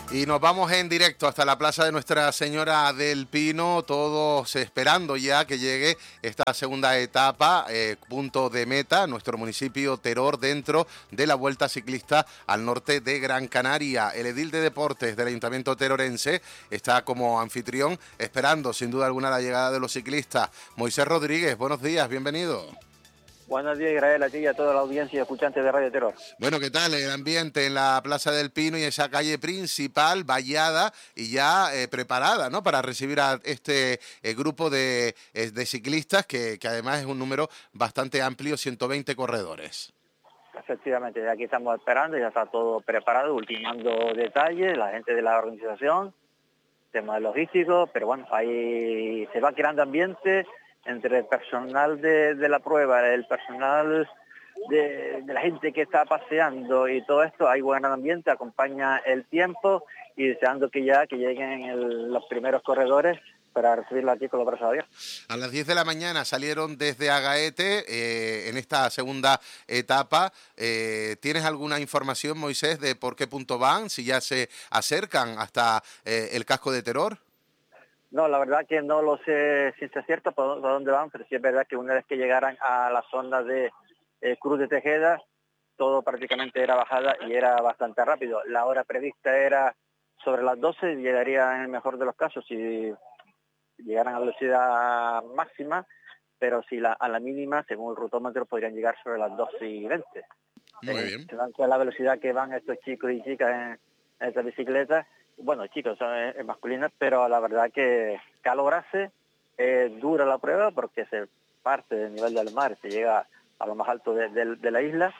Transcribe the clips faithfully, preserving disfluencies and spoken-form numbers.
Y nos vamos en directo hasta la Plaza de Nuestra Señora del Pino, todos esperando ya que llegue esta segunda etapa, eh, punto de meta, nuestro municipio Teror, dentro de la Vuelta Ciclista al norte de Gran Canaria. El edil de deportes del Ayuntamiento terorense está como anfitrión, esperando sin duda alguna la llegada de los ciclistas. Moisés Rodríguez, buenos días, bienvenido. Buenos días, Israel, a ti y a toda la audiencia escuchante de Radio Terror. Bueno, ¿qué tal el ambiente en la Plaza del Pino y esa calle principal, vallada y ya eh, preparada, ¿no?, para recibir a este eh, grupo de, eh, de ciclistas, que, que además es un número bastante amplio, ciento veinte corredores? Efectivamente, aquí estamos esperando, ya está todo preparado, ultimando detalles, la gente de la organización, temas logísticos, pero bueno, ahí se va creando ambiente entre el personal de, de la prueba, el personal de, de la gente que está paseando y todo esto. Hay buen ambiente, acompaña el tiempo y deseando que ya que lleguen el, los primeros corredores para recibirlo aquí con los brazos abiertos. A las diez de la mañana salieron desde Agaete eh, en esta segunda etapa. Eh, ¿Tienes alguna información, Moisés, de por qué punto van? Si ya se acercan hasta eh, el casco de Teror. No, la verdad que no lo sé si es cierto por, por dónde van, pero sí es verdad que una vez que llegaran a la zona de eh, Cruz de Tejeda, todo prácticamente era bajada y era bastante rápido. La hora prevista era sobre las doce, llegaría en el mejor de los casos si llegaran a velocidad máxima, pero si la, a la mínima, según el rutómetro, podrían llegar sobre las doce y veinte. Muy eh, bien. La velocidad que van estos chicos y chicas en, en estas bicicletas, bueno, chicos, son eh, masculinas, pero la verdad que calorase, eh, dura la prueba porque se parte del nivel del mar, se llega a lo más alto de, de, de la isla,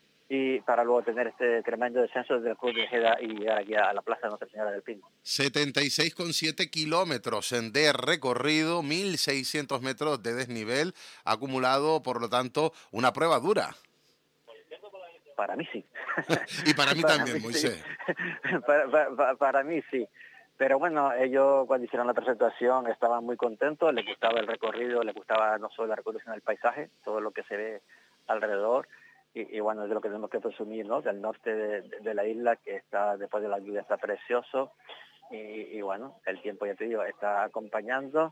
y para luego tener este tremendo descenso desde el Cruz de Tejeda y llegar aquí a la Plaza de Nuestra Señora del Pino. setenta y seis coma siete kilómetros de recorrido, mil seiscientos metros de desnivel, acumulado, por lo tanto, una prueba dura. Para mí sí. Y para mí para también, mí, Moisés. Sí. para, para, para mí sí. Pero bueno, ellos cuando hicieron la presentación estaban muy contentos, les gustaba el recorrido, les gustaba no solo la reconstrucción del paisaje, todo lo que se ve alrededor, y, y bueno, es de lo que tenemos que presumir, ¿no? Del norte de, de, de la isla, que está después de la lluvia está precioso, y, y bueno, el tiempo, ya te digo, está acompañando,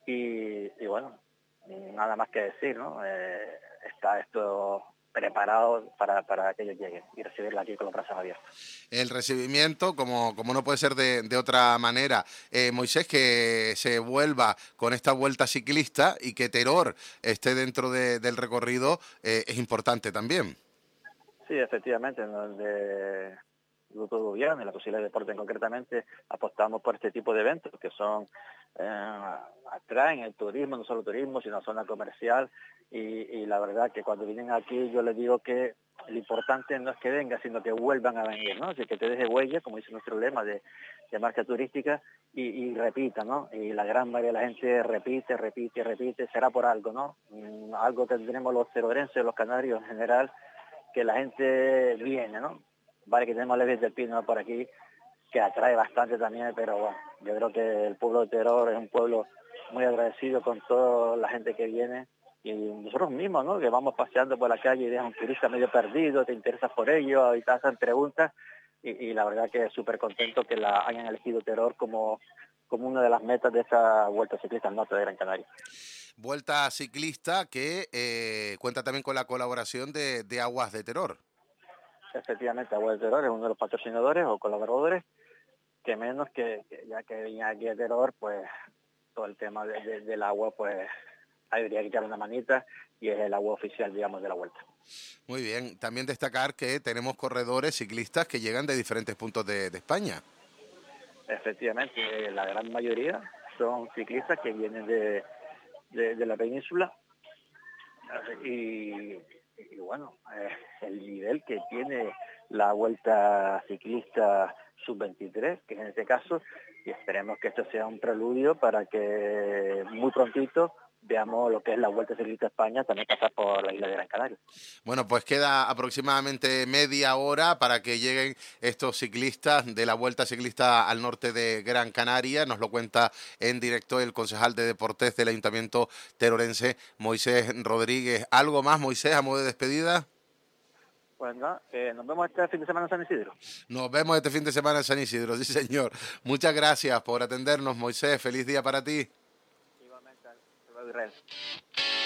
y, y bueno, nada más que decir, ¿no? Eh, está esto preparado para, para que ellos lleguen y recibirla aquí con los brazos abiertos. El recibimiento, como, como no puede ser de, de otra manera, eh, Moisés, que se vuelva con esta vuelta ciclista y que Teror esté dentro de, del recorrido, eh, es importante también. Sí, efectivamente, donde el Grupo de Gobierno y la posibilidad de deporte concretamente apostamos por este tipo de eventos que son eh, atraen el turismo, no solo turismo, sino zona comercial, y, y la verdad que cuando vienen aquí yo les digo que lo importante no es que vengan, sino que vuelvan a venir, ¿no? Así que te deje huella, como dice nuestro lema de, de marca turística, y, y repita, ¿no? Y la gran mayoría de la gente repite, repite, repite, será por algo, ¿no? Mm, algo que tenemos los terorenses, los canarios en general, que la gente viene, ¿no? Vale que tenemos Leves del Pino por aquí, que atrae bastante también, pero bueno, yo creo que el pueblo de Teror es un pueblo muy agradecido con toda la gente que viene, y nosotros mismos, ¿no?, que vamos paseando por la calle y dejan un turista medio perdido, te interesas por ello y te hacen preguntas, y, y la verdad que es súper contento que la hayan elegido Teror como, como una de las metas de esta Vuelta Ciclista al norte de Gran Canaria. Vuelta ciclista que eh, cuenta también con la colaboración de, de Aguas de Teror. Efectivamente, Aguas de Teror es uno de los patrocinadores o colaboradores, que menos que, que ya que venía aquí a Teror, pues todo el tema de, de, del agua, pues habría que echar una manita, y es el agua oficial, digamos, de la Vuelta. Muy bien, también destacar que tenemos corredores ciclistas que llegan de diferentes puntos de, de España. Efectivamente, la gran mayoría son ciclistas que vienen de, de, de la península, y, y bueno, eh, el nivel que tiene la Vuelta Ciclista sub veintitrés, que en este caso, y esperemos que esto sea un preludio para que muy prontito veamos lo que es la Vuelta Ciclista España también pasar por la isla de Gran Canaria. Bueno, pues queda aproximadamente media hora para que lleguen estos ciclistas de la Vuelta Ciclista al norte de Gran Canaria. Nos lo cuenta en directo el concejal de Deportes del Ayuntamiento terorense, Moisés Rodríguez. ¿Algo más, Moisés, a modo de despedida? Pues no, eh, nos vemos este fin de semana en San Isidro. Nos vemos este fin de semana en San Isidro, sí señor. Muchas gracias por atendernos, Moisés. Feliz día para ti. Igualmente, Israel.